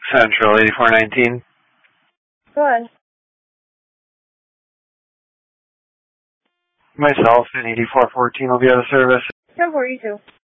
Central 8419. Go ahead. Myself and 8414 will be out of service. 10-4, you too.